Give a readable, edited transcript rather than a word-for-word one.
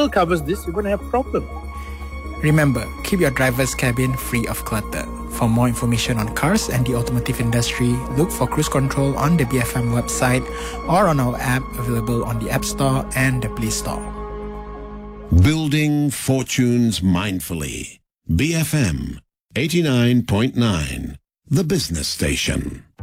still covers this, you're going to have a problem. Remember, keep your driver's cabin free of clutter. For more information on cars and the automotive industry, look for Cruise Control on the BFM website or on our app available on the App Store and the Play Store. Building fortunes mindfully. BFM 89.9, the business station.